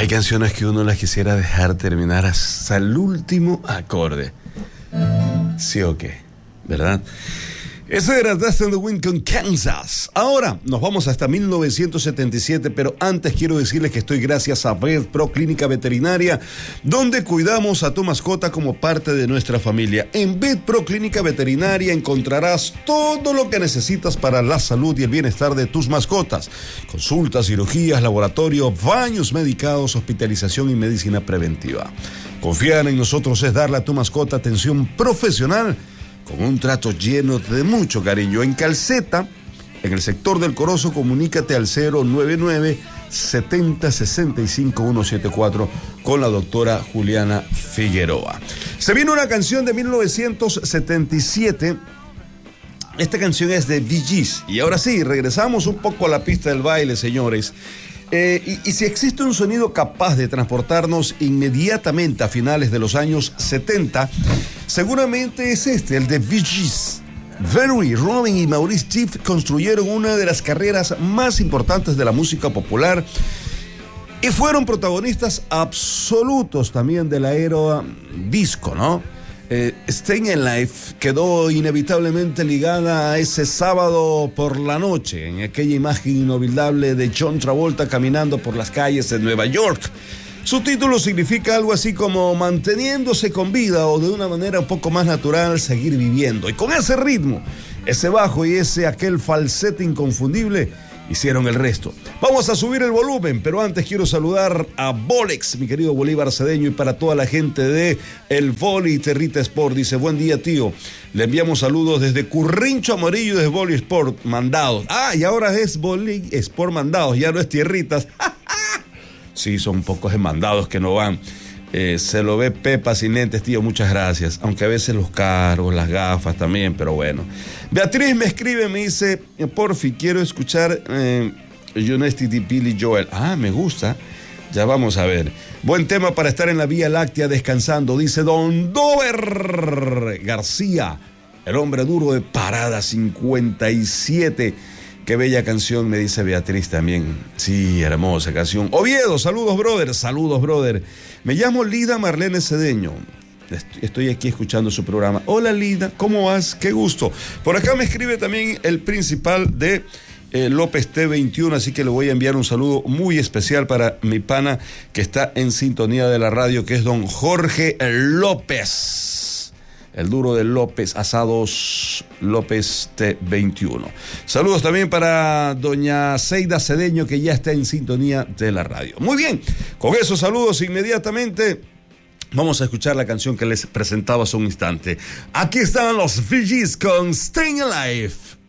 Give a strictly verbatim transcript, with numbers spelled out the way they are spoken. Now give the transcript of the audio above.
Hay canciones que uno las quisiera dejar terminar hasta el último acorde. ¿Sí o qué? ¿Verdad? Ese era Dust in the Wind con Kansas. Ahora nos vamos hasta mil novecientos setenta y siete, pero antes quiero decirles que estoy gracias a VetPro Clínica Veterinaria, donde cuidamos a tu mascota como parte de nuestra familia. En VetPro Clínica Veterinaria encontrarás todo lo que necesitas para la salud y el bienestar de tus mascotas. Consultas, cirugías, laboratorio, baños medicados, hospitalización y medicina preventiva. Confiar en nosotros es darle a tu mascota atención profesional con un trato lleno de mucho cariño. En Calceta, en el sector del Corozo, comunícate al cero nueve nueve, setenta, sesenta y cinco, ciento setenta y cuatro con la doctora Juliana Figueroa. Se viene una canción de mil novecientos setenta y siete. Esta canción es de Bee Gees. Y ahora sí, regresamos un poco a la pista del baile, señores. Eh, y, y si existe un sonido capaz de transportarnos inmediatamente a finales de los años setenta, seguramente es este, el de Bee Gees. Very, Robin y Maurice Gibb construyeron una de las carreras más importantes de la música popular y fueron protagonistas absolutos también de la era disco, ¿no? Eh, Staying Alive quedó inevitablemente ligada a ese sábado por la noche, en aquella imagen inolvidable de John Travolta caminando por las calles de Nueva York. Su título significa algo así como manteniéndose con vida o de una manera un poco más natural seguir viviendo. Y con ese ritmo, ese bajo y ese aquel falsete inconfundible hicieron el resto. Vamos a subir el volumen, pero antes quiero saludar a Bolex, mi querido Bolívar Cedeño, y para toda la gente de El Voli Territa Sport. Dice, buen día, tío. Le enviamos saludos desde Currincho Amarillo de Voli Sport, mandados. Ah, y ahora es Voli Sport mandados, ya no es tierritas. Sí, son pocos mandados que no van. Eh, se lo ve Pepa sin lentes, tío, muchas gracias. Aunque a veces los cargos, las gafas también, pero bueno. Beatriz me escribe, me dice, porfi, quiero escuchar eh, Honesty de Billy Joel. Ah, me gusta. Ya vamos a ver. Buen tema para estar en la Vía Láctea descansando, dice Don Dover García, el hombre duro de Parada cincuenta y siete. Qué bella canción, me dice Beatriz también. Sí, hermosa canción. Oviedo, saludos, brother. Saludos, brother. Me llamo Lida Marlene Cedeño. Estoy aquí escuchando su programa. Hola, Lida, ¿cómo vas? Qué gusto. Por acá me escribe también el principal de eh, López T veintiuno, así que le voy a enviar un saludo muy especial para mi pana que está en sintonía de la radio, que es don Jorge López. El duro de López, Asados López T veintiuno. Saludos también para doña Seida Cedeño, que ya está en sintonía de la radio. Muy bien, con esos saludos inmediatamente vamos a escuchar la canción que les presentaba hace un instante. Aquí están los Bee Gees con Staying Alive.